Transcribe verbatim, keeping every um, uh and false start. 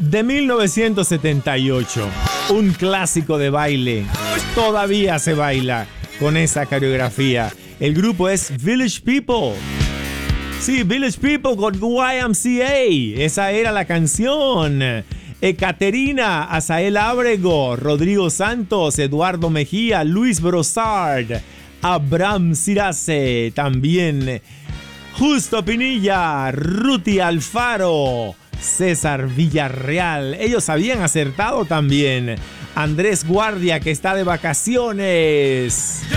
De mil novecientos setenta y ocho, un clásico de baile. Todavía se baila con esa coreografía. El grupo es Village People. Sí, Village People con Y M C A. Esa era la canción. Ekaterina, Asael Ábrego, Rodrigo Santos, Eduardo Mejía, Luis Brossard, Abraham Sirace, también Justo Pinilla, Ruti Alfaro, César Villarreal. Ellos habían acertado también. Andrés Guardia, que está de vacaciones.